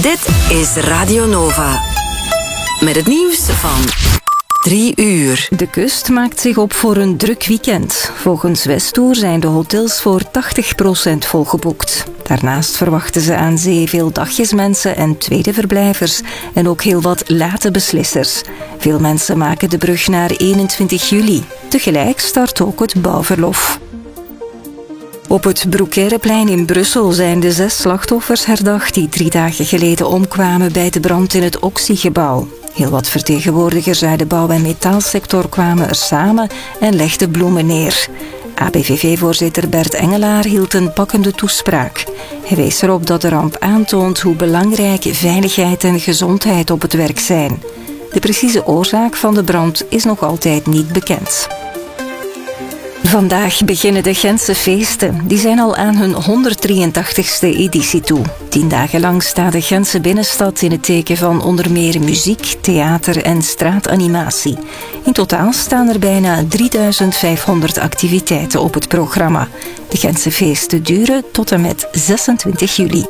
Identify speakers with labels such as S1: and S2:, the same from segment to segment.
S1: Dit is Radio Nova. Met het nieuws van 3 uur.
S2: De kust maakt zich op voor een druk weekend. Volgens Westoer zijn de hotels voor 80% volgeboekt. Daarnaast verwachten ze aan zee veel dagjesmensen en tweede verblijvers en ook heel wat late beslissers. Veel mensen maken de brug naar 21 juli. Tegelijk start ook het bouwverlof. Op het Broekerenplein in Brussel zijn de 6 slachtoffers herdacht die 3 dagen geleden omkwamen bij de brand in het Oxy-gebouw. Heel wat vertegenwoordigers uit de bouw- en metaalsector kwamen er samen en legden bloemen neer. ABVV-voorzitter Bert Engelaar hield een pakkende toespraak. Hij wees erop dat de ramp aantoont hoe belangrijk veiligheid en gezondheid op het werk zijn. De precieze oorzaak van de brand is nog altijd niet bekend. Vandaag beginnen de Gentse feesten. Die zijn al aan hun 183ste editie toe. 10 dagen lang staat de Gentse binnenstad in het teken van onder meer muziek, theater en straatanimatie. In totaal staan er bijna 3500 activiteiten op het programma. De Gentse feesten duren tot en met 26 juli.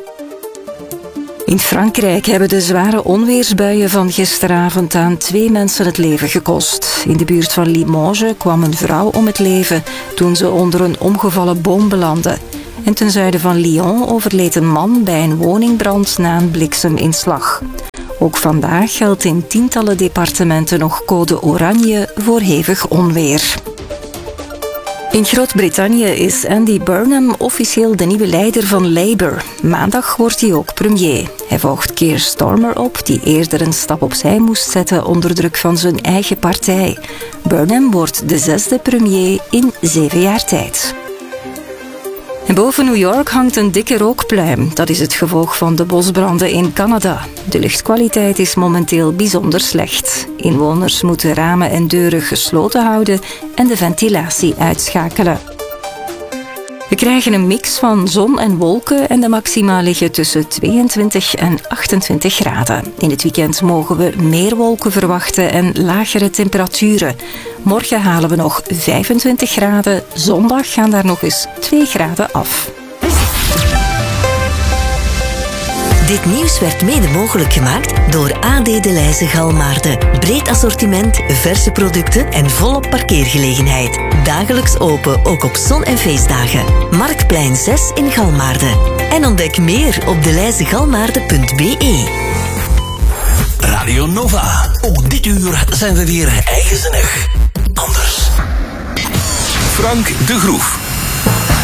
S2: In Frankrijk hebben de zware onweersbuien van gisteravond aan 2 mensen het leven gekost. In de buurt van Limoges kwam een vrouw om het leven toen ze onder een omgevallen boom belandde. En ten zuiden van Lyon overleed een man bij een woningbrand na een blikseminslag. Ook vandaag geldt in tientallen departementen nog code oranje voor hevig onweer. In Groot-Brittannië is Andy Burnham officieel de nieuwe leider van Labour. Maandag wordt hij ook premier. Hij volgt Keir Starmer op, die eerder een stap opzij moest zetten onder druk van zijn eigen partij. Burnham wordt de 6e premier in 7 jaar tijd. En boven New York hangt een dikke rookpluim. Dat is het gevolg van de bosbranden in Canada. De luchtkwaliteit is momenteel bijzonder slecht. Inwoners moeten ramen en deuren gesloten houden en de ventilatie uitschakelen. We krijgen een mix van zon en wolken en de maxima liggen tussen 22 en 28 graden. In het weekend mogen we meer wolken verwachten en lagere temperaturen. Morgen halen we nog 25 graden. Zondag gaan daar nog eens 2 graden af.
S1: Dit nieuws werd mede mogelijk gemaakt door AD De Leyse Galmaarden. Breed assortiment, verse producten en volop parkeergelegenheid. Dagelijks open, ook op zon- en feestdagen. Marktplein 6 in Galmaarden. En ontdek meer op deleizegalmaarden.be.
S3: Radio Nova. Ook dit uur zijn we weer eigenzinnig. Anders. Frank de Groef.